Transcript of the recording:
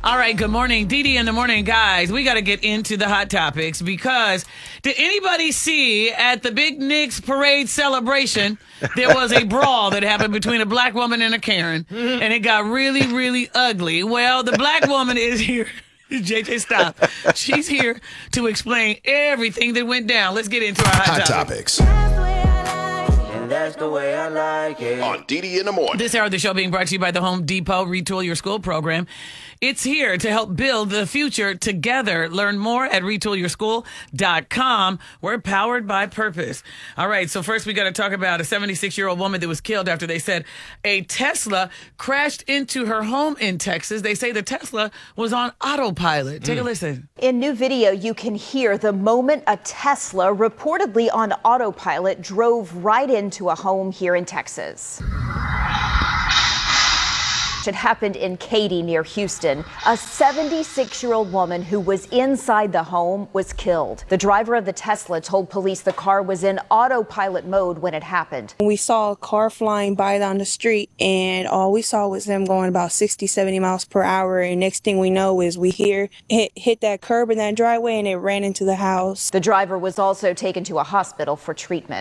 All right, good morning. Dee Dee in the morning, guys. We got to get into the hot topics because did anybody see at the Big Nicks parade celebration, there was a brawl that happened between a black woman and a Karen, and it got really, really ugly. Well, the black woman is here. JJ, stop. She's here to explain everything that went down. Let's get into our hot topics. That's the way I like it. On Dee Dee in the morning. This hour of the show being brought to you by the Home Depot Retool Your School program. It's here to help build the future together. Learn more at retoolyourschool.com. We're powered by purpose. All right, so first we got to talk about a 76-year-old woman that was killed after they said a Tesla crashed into her home in Texas. They say the Tesla was on autopilot. Take a listen. In new video, you can hear the moment a Tesla, reportedly on autopilot, drove right into a home here in Texas. It happened in Katy near Houston. A 76-year-old woman who was inside the home was killed. The driver of the Tesla told police the car was in autopilot mode when it happened. We saw a car flying by down the street, and all we saw was them going about 60, 70 miles per hour. And next thing we know is we hear it hit that curb in that driveway, and it ran into the house. The driver was also taken to a hospital for treatment.